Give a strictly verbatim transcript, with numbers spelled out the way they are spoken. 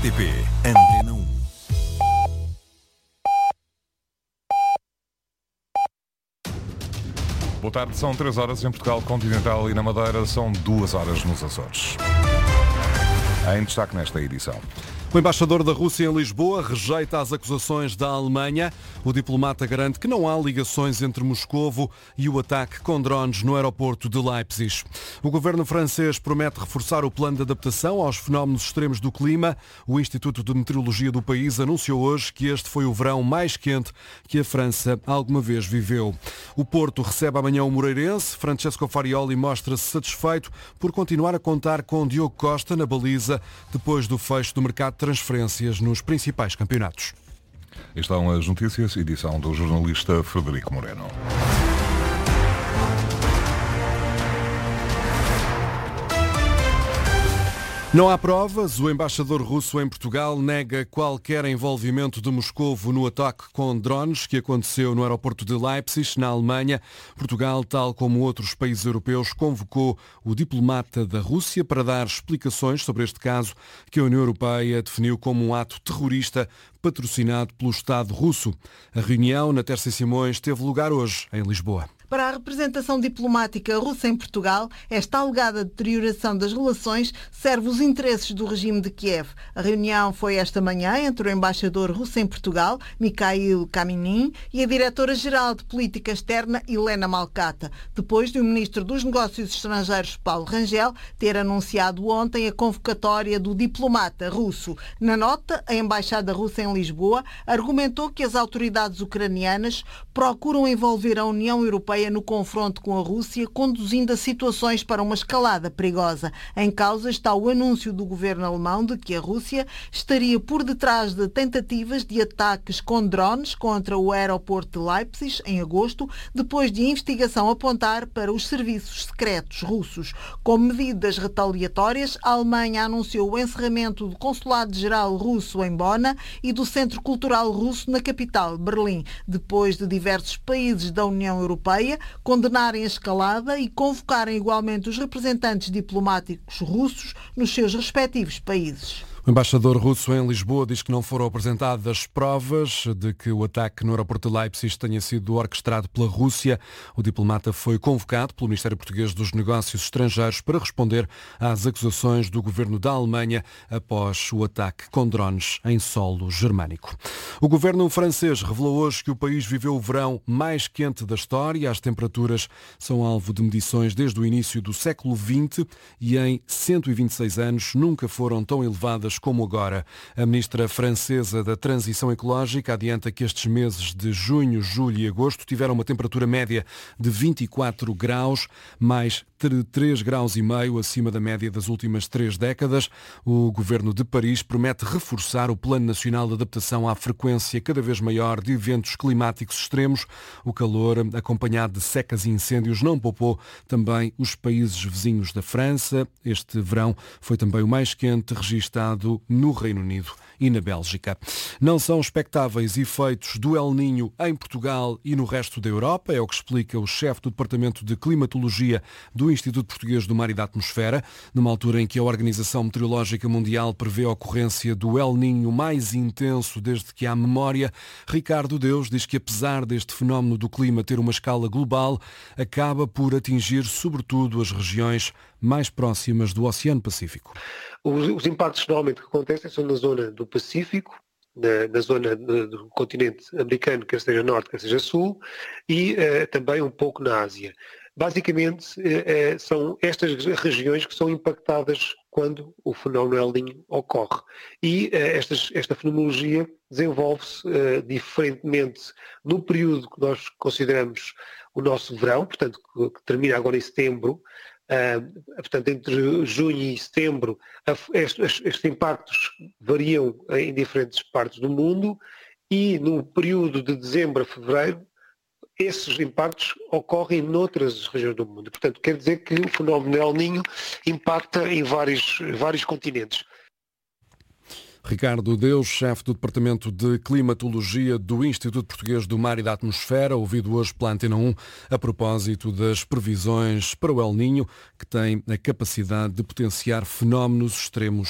R T P Antena um. Boa tarde, são três horas em Portugal Continental e na Madeira são duas horas nos Açores. Em destaque nesta edição. O embaixador da Rússia em Lisboa rejeita as acusações da Alemanha. O diplomata garante que não há ligações entre Moscovo e o ataque com drones no aeroporto de Leipzig. O governo francês promete reforçar o plano de adaptação aos fenómenos extremos do clima. O Instituto de Meteorologia do país anunciou hoje que este foi o verão mais quente que a França alguma vez viveu. O Porto recebe amanhã o Moreirense. Francesco Farioli mostra-se satisfeito por continuar a contar com Diogo Costa na baliza depois do fecho do mercado de transferências nos principais campeonatos. Estão as notícias, edição do jornalista Frederico Moreno. Não há provas. O embaixador russo em Portugal nega qualquer envolvimento de Moscovo no ataque com drones que aconteceu no aeroporto de Leipzig, na Alemanha. Portugal, tal como outros países europeus, convocou o diplomata da Rússia para dar explicações sobre este caso que a União Europeia definiu como um ato terrorista patrocinado pelo Estado russo. A reunião na Terça e Simões teve lugar hoje em Lisboa. Para a representação diplomática russa em Portugal, esta alegada deterioração das relações serve os interesses do regime de Kiev. A reunião foi esta manhã entre o embaixador russo em Portugal, Mikhail Kaminin, e a diretora-geral de Política Externa, Helena Malkata, depois de o ministro dos Negócios Estrangeiros, Paulo Rangel, ter anunciado ontem a convocatória do diplomata russo. Na nota, a embaixada russa em Lisboa argumentou que as autoridades ucranianas procuram envolver a União Europeia no confronto com a Rússia, conduzindo a situações para uma escalada perigosa. Em causa está o anúncio do governo alemão de que a Rússia estaria por detrás de tentativas de ataques com drones contra o aeroporto de Leipzig em agosto, depois de a investigação apontar para os serviços secretos russos. Como medidas retaliatórias, a Alemanha anunciou o encerramento do Consulado-Geral russo em Bona e do Centro Cultural Russo na capital, Berlim, depois de diversos países da União Europeia condenarem a escalada e convocarem igualmente os representantes diplomáticos russos nos seus respectivos países. O embaixador russo em Lisboa diz que não foram apresentadas provas de que o ataque no aeroporto de Leipzig tenha sido orquestrado pela Rússia. O diplomata foi convocado pelo Ministério Português dos Negócios Estrangeiros para responder às acusações do governo da Alemanha após o ataque com drones em solo germânico. O governo francês revelou hoje que o país viveu o verão mais quente da história. As temperaturas são alvo de medições desde o início do século vinte e em cento e vinte e seis anos nunca foram tão elevadas como agora. A ministra francesa da Transição Ecológica adianta que estes meses de junho, julho e agosto tiveram uma temperatura média de vinte e quatro graus, mais três graus e meio acima da média das últimas três décadas. O governo de Paris promete reforçar o Plano Nacional de Adaptação à frequência cada vez maior de eventos climáticos extremos. O calor, acompanhado de secas e incêndios, não poupou também os países vizinhos da França. Este verão foi também o mais quente registado no Reino Unido e na Bélgica. Não são expectáveis efeitos do El Niño em Portugal e no resto da Europa, é o que explica o chefe do Departamento de Climatologia do Instituto Português do Mar e da Atmosfera, numa altura em que a Organização Meteorológica Mundial prevê a ocorrência do El Niño mais intenso desde que há memória. Ricardo Deus diz que apesar deste fenómeno do clima ter uma escala global, acaba por atingir sobretudo as regiões mais próximas do Oceano Pacífico. Os, os impactos normalmente que acontecem são na zona do Pacífico, na, na zona do, do continente americano, quer seja norte, quer seja sul, e uh, também um pouco na Ásia. Basicamente, uh, uh, são estas regiões que são impactadas quando o fenómeno El Niño ocorre. E uh, estas, esta fenomenologia desenvolve-se uh, diferentemente no período que nós consideramos o nosso verão, portanto, que, que termina agora em setembro. Uh, portanto, entre junho e setembro, estes, estes impactos variam em diferentes partes do mundo e no período de dezembro a fevereiro, esses impactos ocorrem noutras regiões do mundo. Portanto, quer dizer que o fenómeno El Niño impacta em vários, vários continentes. Ricardo Deus, chefe do Departamento de Climatologia do Instituto Português do Mar e da Atmosfera, ouvido hoje pela Antena um, a propósito das previsões para o El Niño, que tem a capacidade de potenciar fenómenos extremos